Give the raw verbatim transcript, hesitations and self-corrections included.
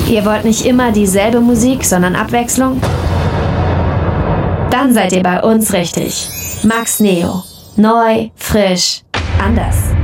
Ihr wollt nicht immer dieselbe Musik, sondern Abwechslung? Dann seid ihr bei uns richtig. Max Neo. Neu, frisch, anders.